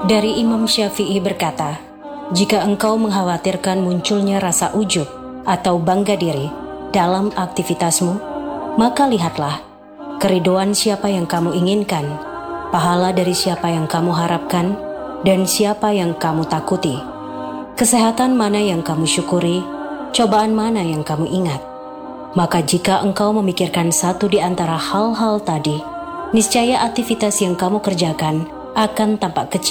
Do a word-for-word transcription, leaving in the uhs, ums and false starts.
Dari Imam Syafi'i berkata, jika engkau mengkhawatirkan munculnya rasa ujub atau bangga diri dalam aktivitasmu, maka lihatlah keridoan siapa yang kamu inginkan, pahala dari siapa yang kamu harapkan, dan siapa yang kamu takuti. Kesehatan mana yang kamu syukuri, cobaan mana yang kamu ingat. Maka jika engkau memikirkan satu di antara hal-hal tadi, niscaya aktivitas yang kamu kerjakan akan tampak kecil